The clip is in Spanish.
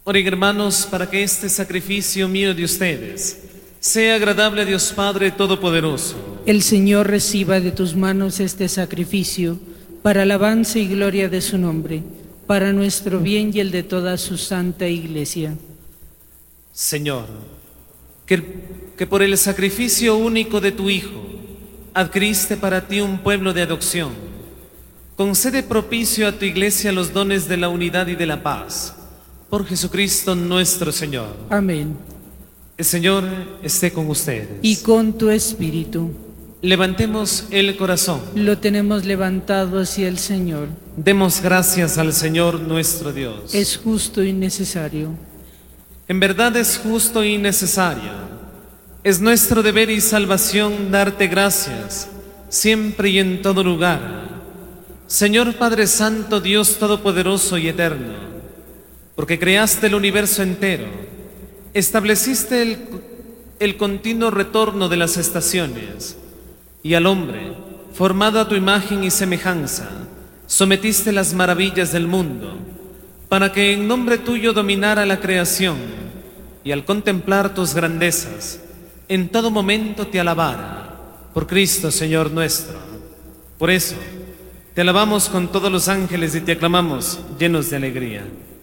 Oren, hermanos, para que este sacrificio mío de ustedes sea agradable a Dios Padre Todopoderoso. El Señor reciba de tus manos este sacrificio para alabanza y gloria de su nombre, para nuestro bien y el de toda su santa Iglesia. Señor, que por el sacrificio único de tu Hijo adquiriste para ti un pueblo de adopción, concede propicio a tu Iglesia los dones de la unidad y de la paz. Por Jesucristo nuestro Señor. Amén. El Señor esté con ustedes. Y con tu espíritu. Levantemos el corazón. Lo tenemos levantado hacia el Señor. Demos gracias al Señor nuestro Dios. Es justo y necesario. En verdad es justo y necesario. Es nuestro deber y salvación darte gracias, siempre y en todo lugar. Señor Padre Santo, Dios Todopoderoso y Eterno, porque creaste el universo entero, estableciste el continuo retorno de las estaciones, y al hombre, formado a tu imagen y semejanza, sometiste las maravillas del mundo, para que en nombre tuyo dominara la creación, y al contemplar tus grandezas, en todo momento te alabara, por Cristo Señor nuestro. Por eso, te alabamos con todos los ángeles y te aclamamos llenos de alegría.